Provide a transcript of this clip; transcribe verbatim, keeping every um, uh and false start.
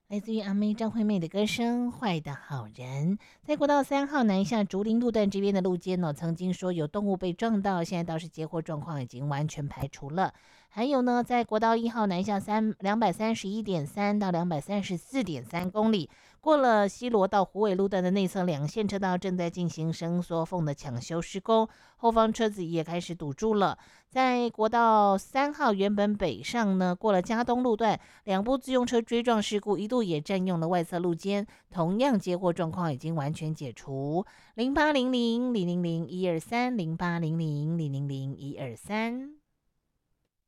来自于阿妹张惠妹的歌声《坏的好人》。在国道三号南下竹林路段这边的路肩呢，曾经说有动物被撞到，现在倒是接获状况已经完全排除了。还有呢，在国道一号南下三两百三十一点三到两百三十四点三公里，过了西螺到虎尾路段的内侧两线车道正在进行伸缩缝的抢修施工，后方车子也开始堵住了。在国道三号原本北上呢，过了嘉东路段，两部自用车追撞事故一度也占用了外侧路肩，同样接获状况已经完全解除。零八零零零零零一二三零八零零零零零一二三。